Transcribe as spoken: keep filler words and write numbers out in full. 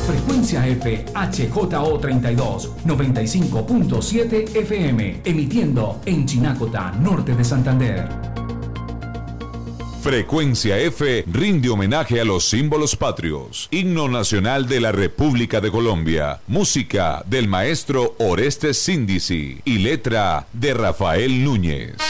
Frecuencia F H J O treinta y dos, noventa y cinco punto siete F M, emitiendo en Chinacota, norte de Santander. Frecuencia F rinde homenaje a los símbolos patrios. Himno nacional de la República de Colombia. Música del maestro Orestes Síndici y letra de Rafael Núñez.